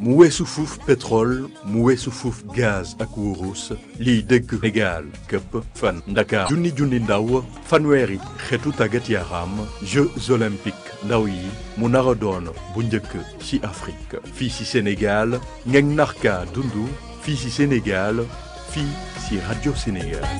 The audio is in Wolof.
mu weesu fuuf pétrole mu weesu fuuf gaz ak wurus liy dëgg Sénégal képp fan Dakar junni ndaw fanweeri xeetu tàggat yaram Jeux olympiques ndaw yi mu nar a doon bu njëkk ci Afrique fii ci Sénégal ngeen narka dundu fii ci Sénégal fii ci Radio Sénégal